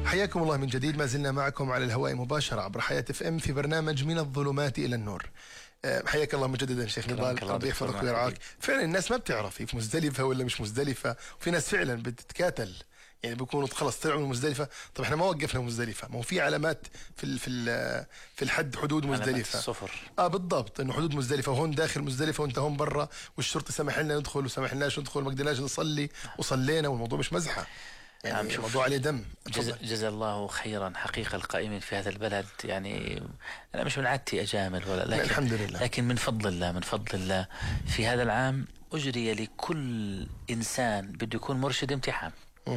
حياكم الله من جديد، ما زلنا معكم على الهواء مباشرة عبر حياة FM في برنامج من الظلمات إلى النور. حياك الله مجددا شيخ نضال، الله يحفظك ويرعاك. فعلا الناس ما بتعرف في مزدلفة ولا مش مزدلفة، وفي ناس فعلا بتتكاتل، يعني بيكونوا خلص طلعوا من مزدلفة. طب احنا ما وقفنا مزدلفة، ما هو في علامات في الحد حدود مزدلفة، الصفر. بالضبط، انه حدود مزدلفة، وهون داخل مزدلفة وانت هون برا، والشرطة سمح لنا ندخل وسمح لناش ندخل، ما قدرناش نصلي وصلينا، والموضوع مش مزحة، يعني الموضوع عليه دم. جزا الله خيرا حقيقة القائمين في هذا البلد. يعني أنا مش من عادتي أجامل ولا، لكن الحمد لله، لكن من فضل الله في هذا العام أجري لكل إنسان بده يكون مرشد امتحان،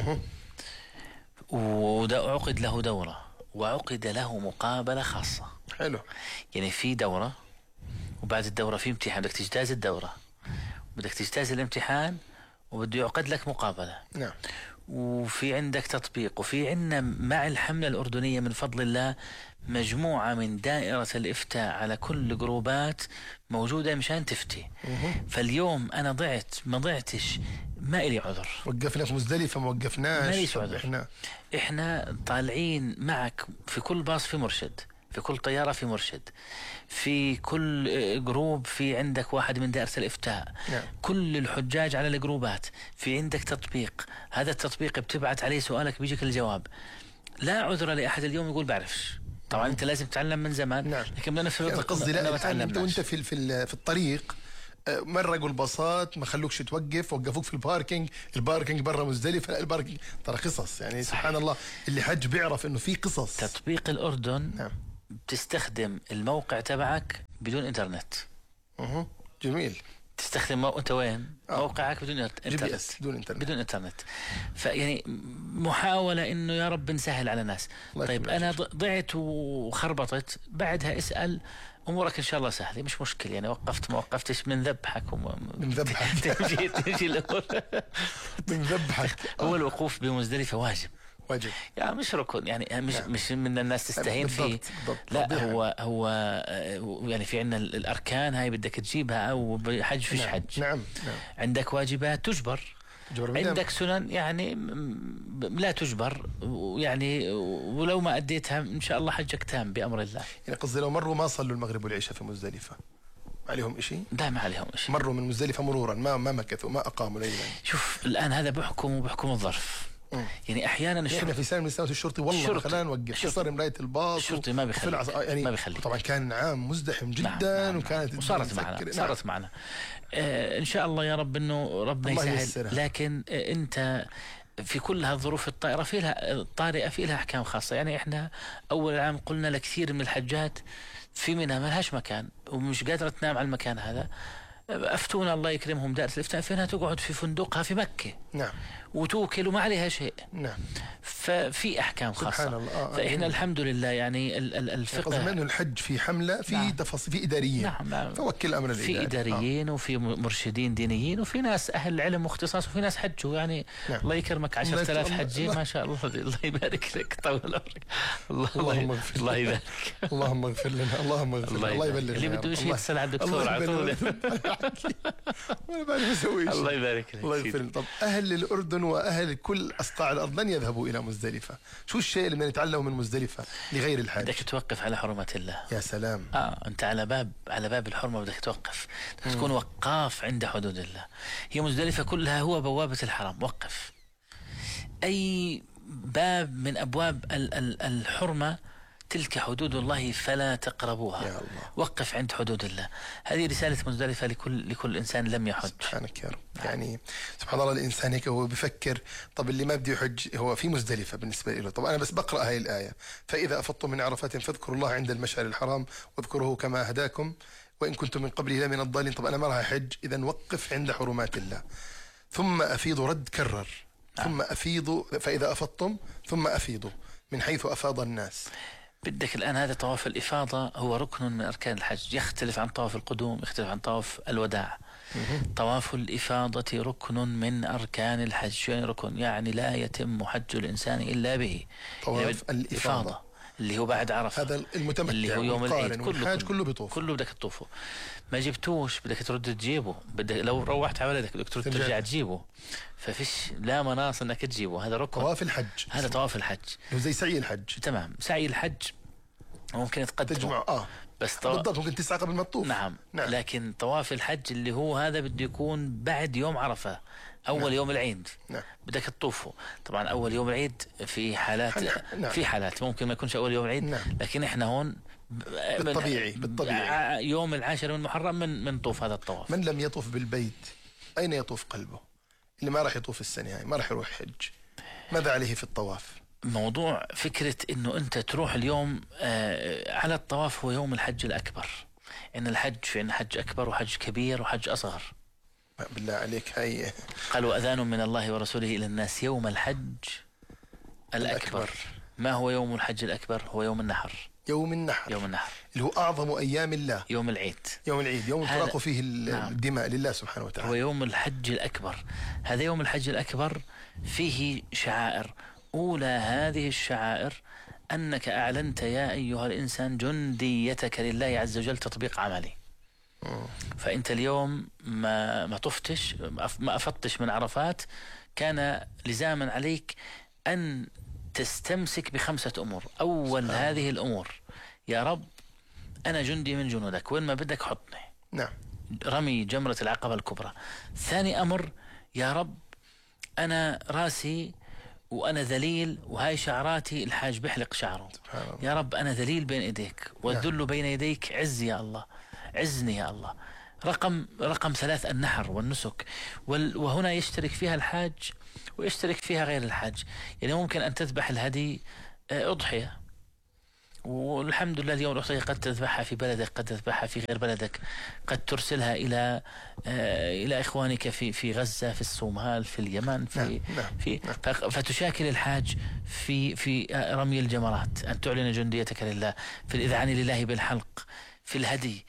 وعقد له دورة وعقد له مقابلة خاصة. حلو. يعني في دورة، وبعد الدورة في امتحان، بدك تجتاز الدورة، بدك تجتاز الامتحان، وبده يعقد لك مقابلة. نعم. وفي عندك تطبيق، وفي عندنا مع الحملة الأردنية من فضل الله مجموعة من دائرة الإفتاء على كل جروبات موجودة مشان تفتي. فاليوم أنا ما ضعتش، ما إلي عذر. وقفنا في مزدلفة، ما وقفناش، ما إلي عذر. إحنا طالعين معك في كل باص في مرشد، في كل طيارة في مرشد، في كل جروب في عندك واحد من دائرة الإفتاء. نعم. كل الحجاج على الجروبات، في عندك تطبيق، هذا التطبيق بتبعت عليه سؤالك بيجيك الجواب. لا عذر لأحد اليوم يقول بعرفش. طبعا أنت لازم تتعلم من زمان. نعم. لكن بدنا نفرض قصدي لا، أنت وأنت في الطريق مرقوا الباصات، ما خلوكش توقف، وقفوك في الباركينج برا مزدلفة. الباركينج ترى قصص، يعني صحيح. سبحان الله، اللي حج بيعرف انه في قصص. تطبيق الأردن. نعم. بتستخدم الموقع تبعك بدون انترنت. جميل. تستخدم انت وين موقعك بدون انترنت. بدون انترنت. فيعني محاولة انه يا رب نسهل على الناس. طيب انا ضعت وخربطت، بعدها اسأل امورك ان شاء الله سهله، مش مشكله. يعني وقفت ما وقفتش من ذبحك تمشي الامور من ذبحك. هو الوقوف بمزدلفة واجب. يعني مش ركن، يعني مش من الناس تستهين فيه. لا، هو يعني في عندنا الاركان هاي بدك تجيبها، او حج فيش حج. نعم. عندك واجبات تجبر، عندك سنن يعني لا تجبر، يعني ولو ما أديتها إن شاء الله حجك تام بأمر الله. يعني قصدي لو مروا ما صلوا المغرب والعشاء في مزدلفة عليهم إشي؟ لا، ما عليهم إشي. مروا من مزدلفة مرورا، ما مكثوا، ما أقاموا ليلا. شوف الآن هذا بحكم الظرف. يعني احيانا احنا في سنه من سنوات الشرطي والله خلينا نوقف، صار مرايه الباص، الشرطي ما بيخلي يعني ما بيخلي. طبعا كان عام مزدحم جدا. وكانت وصارت معنا ان شاء الله يا رب انه ربنا يسهل. لكن انت في كل هالظروف الطارئه في لها احكام خاصه. يعني احنا اول عام قلنا لكثير من الحجات في منها ما لهاش مكان ومش قادره تنام على المكان هذا، أفتونا الله يكرمهم دائرة الإفتاء فينها تقعد في فندقها في مكة. نعم. وتوكل وما عليها شيء. نعم. ففي أحكام خاصة. سبحان الله. فإحنا الحمد لله يعني الفقه قصد منه الحج في حملة في تفاصيل، في إداريين. نعم. فوكل أمر الإداري، في إداريين وفي مرشدين دينيين، وفي ناس أهل علم واختصاص، وفي ناس حجوا. يعني نعم. الله يكرمك 10,000 حجي ما شاء الله. الله يبارك لك، طول عمرك. اللهم اغفر. الله يبارك. اللهم اغفر لنا. اللهم اغفر. الله يبلغ. اللي بده شيء يتصل على الدكتور على طول. وانا بعرف اسوي شيء. الله يبارك لك. الله يغفر. طب اهل الاردن واهل كل اصقاع الارض لن يذهبوا الى مزدلفه، شو الشيء اللي بدنا نتعلمه من مزدلفه لغير الحاج؟ بدك توقف على حرمة الله. يا سلام. انت على باب الحرمة بدك توقف، بدك تكون وقاف عند حدود الله. هي مزدلفة كلها هو بوابة الحرم. وقف اي باب من ابواب الحرمة، تلك حدود الله فلا تقربوها. يا الله. وقف عند حدود الله. هذه رسالة مزدلفة لكل إنسان لم يحج. سبحانك يا رب. يعني سبحان الله، الإنسان هيك هو بفكر طب اللي ما بده يحج هو في مزدلفة بالنسبة له. طب أنا بس بقرأ هاي الآية، فإذا أفضتم من عرفات فاذكروا الله عند المشعر الحرام واذكروه كما هداكم وإن كنتم من قبله لمن الضالين. طب أنا ما راح أحج، إذا وقف عند حرمات الله. ثم أفيضوا، رد كرر. ثم أفيضوا، فإذا أفضتم ثم أفيضوا من حيث أفاض الناس. بدك الآن هذا طواف الإفاضة هو ركن من أركان الحج، يختلف عن طواف القدوم، يختلف عن طواف الوداع. طواف الإفاضة ركن من أركان الحج. يعني ركن يعني لا يتم حج الإنسان إلا به. طواف الإفاضة اللي هو بعد عرفة، هذا المتمتع اللي هو يوم العيد، كله بيطوف، كله بدك تطوفه. ما جبتوش بدك ترد تجيبه، لو روحت على ولدك بدك ترجع تجيبه. ففيش لا مناص انك تجيبه، هذا ركن. طواف الحج، هذا طواف الحج زي سعي الحج. تمام. سعي الحج ممكن تقدمه بس بالضبط ممكن تسعى قبل ما تطوف. نعم. لكن طواف الحج اللي هو هذا بده يكون بعد يوم عرفة، أول يوم العيد. بدك تطوفه. طبعا أول يوم العيد في حالات في حالات ممكن ما يكونش أول يوم العيد. لكن إحنا هون بالطبيعي يوم 10 من محرم من طوف هذا الطواف. من لم يطوف بالبيت أين يطوف قلبه؟ اللي ما راح يطوف السنة هاي ما راح يروح حج، ماذا عليه في الطواف؟ موضوع فكرة إنه أنت تروح اليوم على الطواف هو يوم الحج الأكبر. إن الحج في عندنا حج أكبر وحج كبير وحج أصغر. بالله عليك هاي قالوا أذان من الله ورسوله إلى الناس يوم الحج الأكبر. ما هو يوم الحج الأكبر؟ هو يوم النحر. يوم النحر اللي هو أعظم أيام الله. يوم العيد يوم تراق فيه الدماء لله سبحانه وتعالى. هو يوم الحج الأكبر. هذا يوم الحج الأكبر فيه شعائر. أولى هذه الشعائر أنك أعلنت يا أيها الإنسان جنديتك لله عز وجل تطبيق عملي. فأنت اليوم ما طفتش، ما أفضتش من عرفات، كان لزاما عليك أن تستمسك ب5 أمور. أول هذه الأمور: يا رب أنا جندي من جنودك، وين ما بدك حطني. نعم. رمي جمرة العقبة الكبرى. ثاني أمر: يا رب أنا راسي وأنا ذليل وهاي شعراتي الحاج بحلق شعره. يا رب أنا ذليل بين إيديك وذل بين يديك، عز يا الله، عزني يا الله. رقم 3 النحر والنسك. وهنا يشترك فيها الحاج ويشترك فيها غير الحاج. يعني ممكن أن تذبح الهدي أضحية، والحمد لله اليوم الأضحية قد تذبحها في بلدك، قد تذبحها في غير بلدك، قد ترسلها إلى إخوانك في غزة، في الصومال، في اليمن، فتشاكل الحاج في رمي الجمرات، أن تعلن جنديتك لله، في الإذعان لله بالحلق، في الهدي.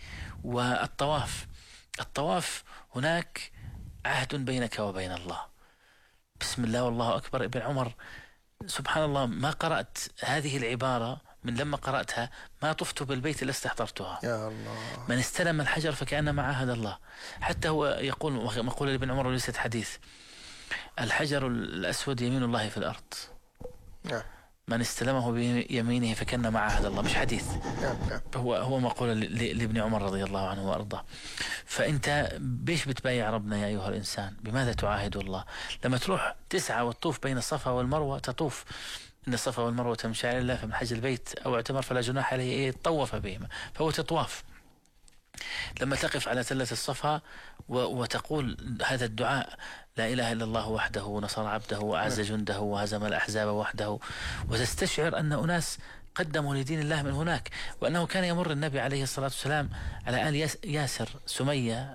والطواف هناك عهد بينك وبين الله. بسم الله والله أكبر. ابن عمر سبحان الله ما قرأت هذه العبارة، من لما قرأتها ما طفت بالبيت إلا استحضرتها. يا الله. من استلم الحجر فكأنما عاهد الله. حتى هو يقول مقولة لابن عمر وليست حديث: الحجر الأسود يمين الله في الأرض. من استلمه بيمينه فكأنما عاهد الله. مش حديث، هو مقولة لابن عمر رضي الله عنه وأرضاه. فأنت بيش بتبايع ربنا يا أيها الإنسان؟ بماذا تعاهد الله؟ لما تروح تسعى وتطوف بين الصفا والمروة، تطوف إن الصفا والمروة من شعائر الله، فمن حج البيت أو اعتمر فلا جناح عليه طوف بهما، فهو تطواف. لما تقف على تلة الصفا وتقول هذا الدعاء: لا إله إلا الله وحده نصر عبده وأعز جنده وهزم الأحزاب وحده، وتستشعر أن أناس قدموا لدين الله من هناك، وأنه كان يمر النبي عليه الصلاة والسلام على آل ياسر، سمية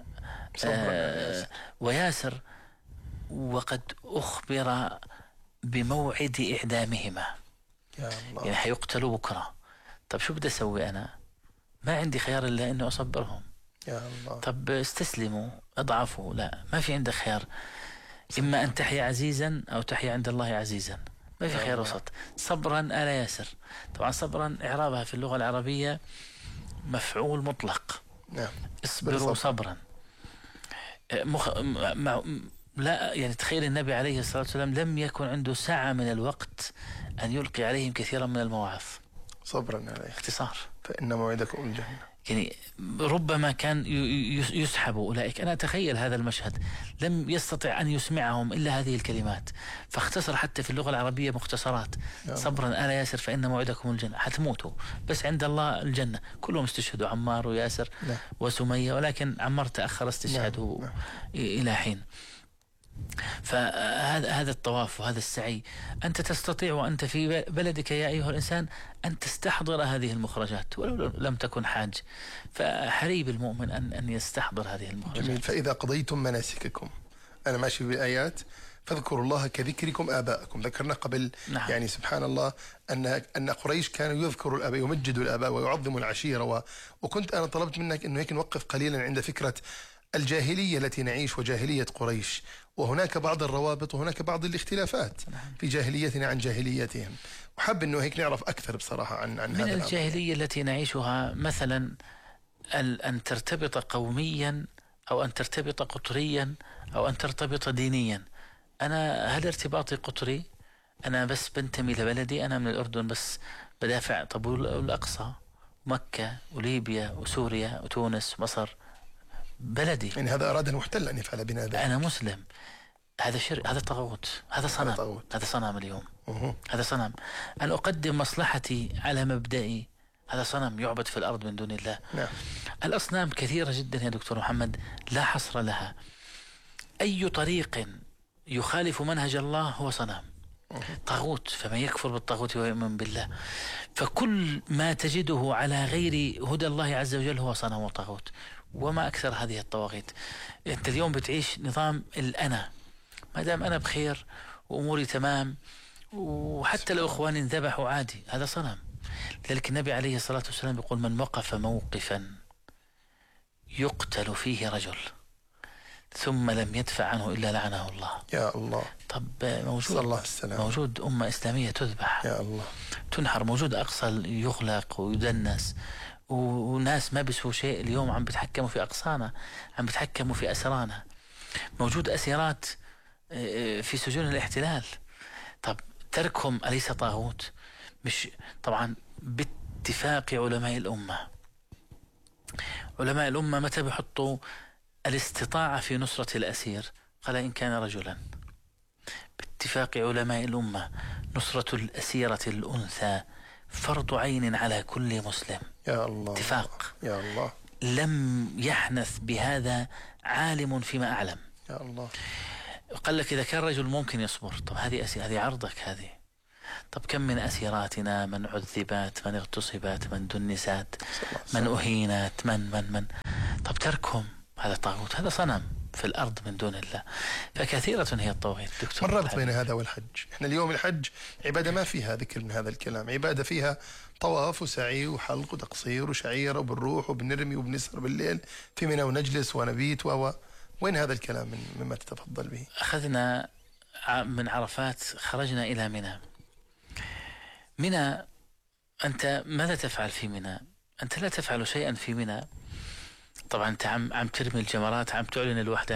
وياسر، وقد أخبر بموعد إعدامهما. يا الله. يعني حيقتلوا بكرة. طب شو بدي أسوي أنا؟ ما عندي خيار إلا أنه أصبرهم. يا الله. طب استسلموا، أضعفوا. لا، ما في عندك خيار. إما أن تحيا عزيزا أو تحيا عند الله عزيزا، ما في خيار وسط. صبرا آل ياسر. طبعا صبرا إعرابها في اللغة العربية مفعول مطلق. اصبروا صبرا. لا يعني تخيل النبي عليه الصلاة والسلام لم يكن عنده ساعة من الوقت أن يلقي عليهم كثيرا من المواعظ. صبرا عليه، اختصار. فإن موعدكم الجنة. يعني ربما كان يسحب أولئك. أنا أتخيل هذا المشهد، لم يستطع أن يسمعهم إلا هذه الكلمات، فاختصر حتى في اللغة العربية مختصرات. صبرا آل ياسر فإن موعدكم الجنة. حتموتوا بس عند الله الجنة. كلهم استشهدوا، عمار وياسر وسمية، ولكن عمار تأخر استشهاده إلى حين. فهذا الطواف وهذا السعي أنت تستطيع وأنت في بلدك يا أيها الإنسان أن تستحضر هذه المخرجات ولو لم تكن حاج. فحريب المؤمن أن يستحضر هذه المخرجات. جميل. فإذا قضيتم مناسككم، أنا ماشي بالآيات، فاذكروا الله كذكركم آباءكم. ذكرنا قبل يعني سبحان الله أن قريش كانوا يذكروا الآباء، يمجدوا الآباء ويعظموا العشيرة. وكنت أنا طلبت منك أنه هيك نوقف قليلا عند فكرة الجاهلية التي نعيش وجاهلية قريش، وهناك بعض الروابط وهناك بعض الاختلافات في جاهليتنا عن جاهليتهم. وحب إنه هيك نعرف أكثر بصراحة عن من هذا الجاهلية التي نعيشها، مثلا أن ترتبط قوميا أو أن ترتبط قطريا أو أن ترتبط دينيا. أنا هل ارتباطي قطري؟ أنا بس بنتمي لبلدي، أنا من الأردن بس بدافع. طب الأقصى، مكة وليبيا وسوريا وتونس ومصر بلدي. يعني هذا أراد المحتل أن يفعل بنا ذلك. أنا مسلم. هذا شرك، هذا طاغوت، هذا صنم، هذا صنم اليوم. هذا صنم. أن أقدم مصلحتي على مبدئي، هذا صنم يعبد في الأرض من دون الله. نعم. الأصنام كثيرة جدا يا دكتور محمد لا حصر لها. أي طريق يخالف منهج الله هو صنم، طاغوت. فمن يكفر بالطاغوت ويؤمن بالله، فكل ما تجده على غير هدى الله عز وجل هو صنم وطاغوت. وما أكثر هذه الطواغيت. أنت اليوم بتعيش نظام الأنا، ما دام أنا بخير وأموري تمام، وحتى لو إخواني انذبحوا عادي، هذا صنم. لذلك النبي عليه الصلاة والسلام يقول: من وقف موقفا يقتل فيه رجل ثم لم يدفع عنه إلا لعنه الله. يا الله. طب موجود الله السلام. موجود أمة إسلامية تذبح، يا الله، تنحر، موجود أقصى يغلق ويدنس، وناس ما بيسووا شيء اليوم عم بتحكموا في أقصانا، عم بتحكموا في أسرانا، موجود أسيرات في سجون الاحتلال. طب تركهم أليس طاغوت؟ مش طبعا باتفاق علماء الأمة. علماء الأمة متى بيحطوا الاستطاعة في نصرة الأسير؟ قال: إن كان رجلا. باتفاق علماء الأمة نصرة الأسيرة الأنثى فرض عين على كل مسلم. يا الله. اتفاق. يا الله. لم يحنث بهذا عالم فيما أعلم. يا الله. قال لك إذا كان رجل ممكن يصبر. طب هذه عرضك هذه. طب كم من أسيراتنا من عذبات، من اغتصبات، من دنسات، من أهينات، من طب تركهم، هذا طاغوت، هذا صنم في الأرض من دون الله. فكثيرة هي الطواغيت دكتور. مربط بين هذا والحج. احنا اليوم الحج عبادة ما فيها ذكر من هذا الكلام، عبادة فيها طواف وسعي وحلق وتقصير وشعيرة وبنروح وبنرمي وبنسهر بالليل في منى ونجلس ونبيت وين هذا الكلام مما تتفضل به؟ أخذنا من عرفات، خرجنا إلى منى. منى، أنت ماذا تفعل في منى؟ أنت لا تفعل شيئا في منى. طبعا أنت عم ترمي الجمرات، عم تعلن الوحدة